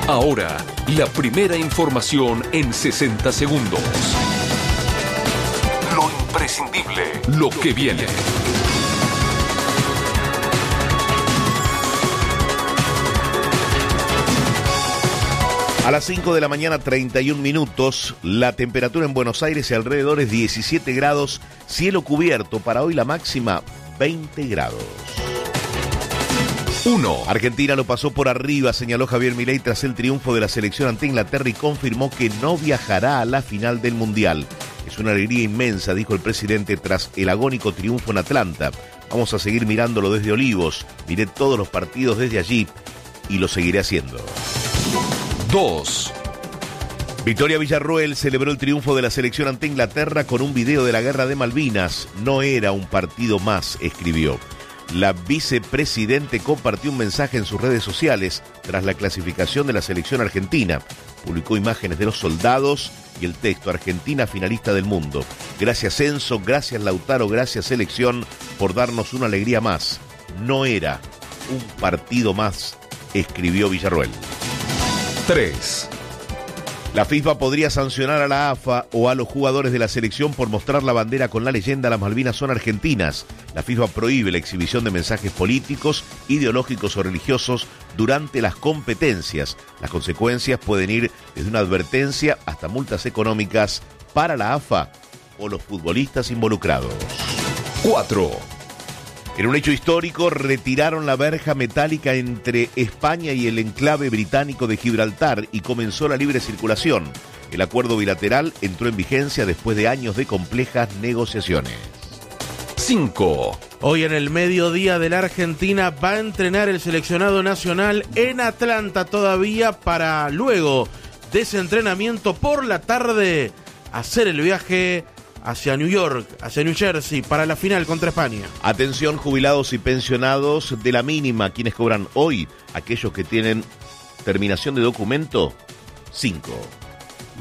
Ahora, la primera información en 60 segundos. Lo imprescindible, lo que viene. A las 5 de la mañana, 31 minutos, la temperatura en Buenos Aires y alrededores 17 grados, cielo cubierto, para hoy la máxima 20 grados. 1. Argentina lo pasó por arriba, señaló Javier Milei tras el triunfo de la selección ante Inglaterra y confirmó que no viajará a la final del Mundial. Es una alegría inmensa, dijo el presidente tras el agónico triunfo en Atlanta. Vamos a seguir mirándolo desde Olivos, miré todos los partidos desde allí y lo seguiré haciendo. 2. Victoria Villarroel celebró el triunfo de la selección ante Inglaterra con un video de la Guerra de Malvinas. No era un partido más, escribió. La vicepresidente compartió un mensaje en sus redes sociales tras la clasificación de la selección argentina. Publicó imágenes de los soldados y el texto: Argentina finalista del mundo. Gracias Enzo, gracias Lautaro, gracias selección por darnos una alegría más. No era un partido más, escribió Villarroel. 3. La FIFA podría sancionar a la AFA o a los jugadores de la selección por mostrar la bandera con la leyenda "Las Malvinas son argentinas". La FIFA prohíbe la exhibición de mensajes políticos, ideológicos o religiosos durante las competencias. Las consecuencias pueden ir desde una advertencia hasta multas económicas para la AFA o los futbolistas involucrados. 4. En un hecho histórico, retiraron la verja metálica entre España y el enclave británico de Gibraltar y comenzó la libre circulación. El acuerdo bilateral entró en vigencia después de años de complejas negociaciones. 5. Hoy en el mediodía de la Argentina va a entrenar el seleccionado nacional en Atlanta todavía, para luego de ese entrenamiento por la tarde hacer el viaje hacia New York, hacia New Jersey, para la final contra España. Atención, jubilados y pensionados de la mínima, quienes cobran hoy, aquellos que tienen terminación de documento 5.